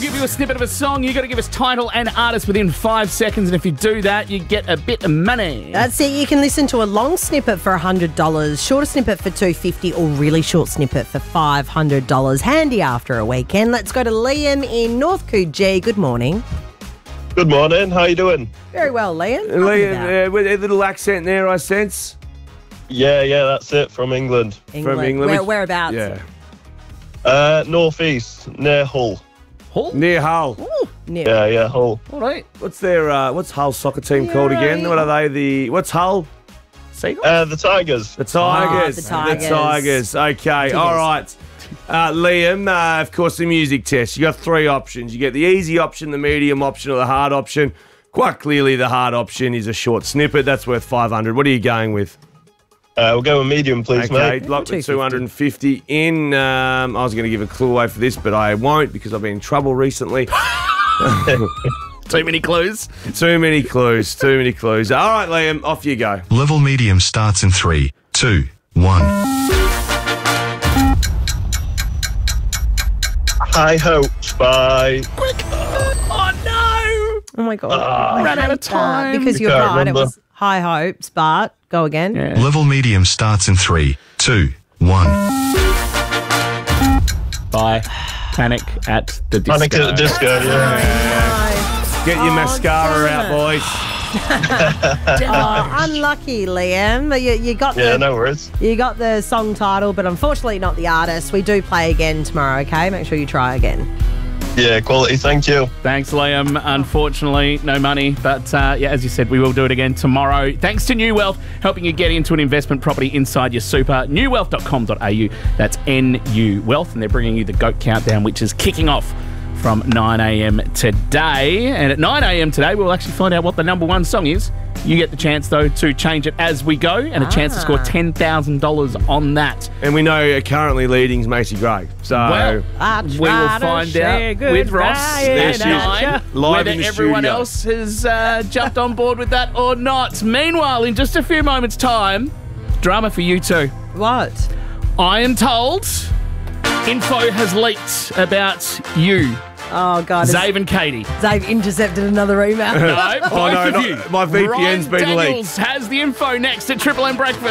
give you a snippet of a song. You got to give us title and artist within 5 seconds, and if you do that, you get a bit of money. That's it. You can listen to a long snippet for $100, shorter snippet for $250, or really short snippet for $500. Handy after a weekend. Let's go to Liam in North Coogee. Good morning. Good morning. How you doing? Very well, Liam. Liam, with a little accent there, I sense. Yeah, that's it. From England. From England. Whereabouts? Yeah. Northeast, near Hull. Hull? Near Hull. Ooh, near. Yeah, Hull. All right. What's Hull's soccer team called again? What are they? What's Hull? Seagulls? The Tigers. The Tigers. the Tigers. The Tigers. Okay. All right. Liam, of course, the music test. You got three options. You get the easy option, the medium option, or the hard option. Quite clearly, the hard option is a short snippet. That's worth $500. What are you going with? We'll go with medium, please, Okay, mate. lock the 250 in. I was going to give a clue away for this, but I won't because I've been in trouble recently. Too many clues. Too many clues. All right, Liam, off you go. Level medium starts in 3, 2, 1. High Hopes by... Oh, no! Oh, my God. Ran out of time. Because you're Can't right. remember. It was High Hopes, but go again. Yeah. Level medium starts in 3, 2, 1. Bye. Panic at the Disco. Panic at the Disco, yeah. Get your mascara out, boys. Unlucky, Liam. You got Yeah, no worries. You got the song title, but unfortunately not the artist. We do play again tomorrow, okay? Make sure you try again. Yeah, quality, thank you. Thanks, Liam. Unfortunately, no money. But as you said, we will do it again tomorrow. Thanks to New Wealth, helping you get into an investment property inside your super. Newwealth.com.au. That's NU Wealth. And they're bringing you the GOAT Countdown, which is kicking off from 9 a.m. today. And at 9 a.m. today, we'll actually find out what the number one song is. You get the chance, though, to change it as we go and a chance to score $10,000 on that. And we know currently leading's Macy Gray. So Well, we will find out with Ross There at she is. 9 Live whether in the everyone studio. else has jumped on board with that or not. Meanwhile, in just a few moments' time, drama for you two. What? I am told info has leaked about you, Oh, God. Zave and Katie. Zave intercepted another email. No, both no, of not- you. my VPN's Ryan been leaked. Daniels has the info next at Triple M Breakfast.